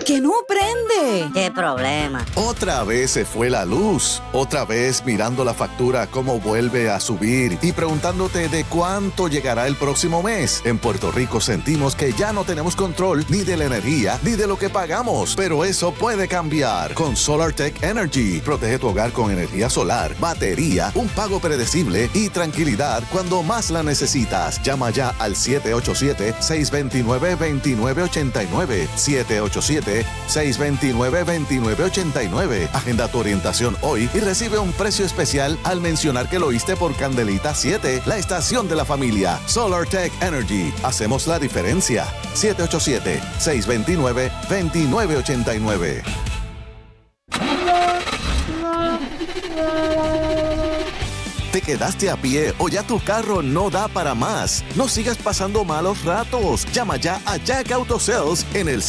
que no prende. ¿Qué problema? Otra vez se fue la luz. Otra vez mirando la factura cómo vuelve a subir y preguntándote de cuánto llegará el próximo mes. En Puerto Rico sentimos que ya no tenemos control ni de la energía ni de lo que pagamos, pero eso puede cambiar con SolarTech Energy. Protege tu hogar con energía solar, batería, un pago predecible y tranquilidad cuando más la necesitas. Llama ya al 787-629-2989. 787-629-2989. Agenda tu orientación hoy y recibe un precio especial al mencionar que lo oíste por Candelita 7, la estación de la familia. SolarTech Energy. Hacemos la diferencia. 787-629-2989. ¿Te quedaste a pie o ya tu carro no da para más? No sigas pasando malos ratos. Llama ya a Jack Auto Sales en el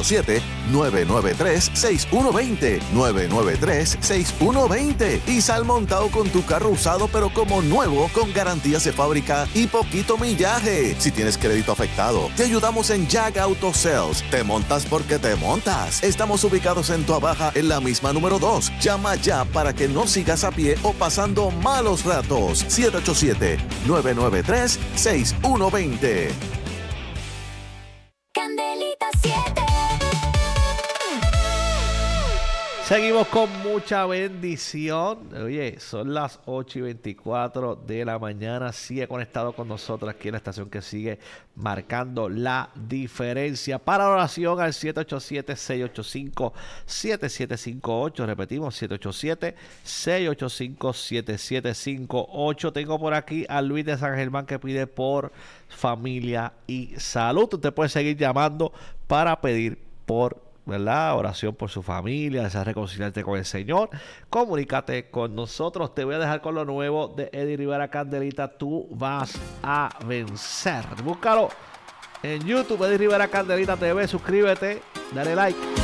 787-993-6120. 993-6120. Y sal montado con tu carro usado pero como nuevo, con garantías de fábrica y poquito millaje. Si tienes crédito afectado, te ayudamos en Jack Auto Sales. Te montas porque te montas. Estamos ubicados en Toa Baja en la misma número 2. Llama ya para que no sigas a pie o pasando malos ratos. 787-993-6120. Candelita 7. Seguimos con mucha bendición. Oye, son las 8:24 de la mañana. Sigue conectado con nosotros aquí en la estación que sigue marcando la diferencia. Para oración al 787-685-7758. Repetimos, 787-685-7758. Tengo por aquí a Luis de San Germán que pide por familia y salud. Usted puede seguir llamando para pedir por, ¿verdad?, oración por su familia, desear reconciliarte con el Señor. Comunícate con nosotros. Te voy a dejar con lo nuevo de Eddie Rivera Candelita. Tú vas a vencer. Búscalo en YouTube, Eddie Rivera Candelita TV. Suscríbete, dale like.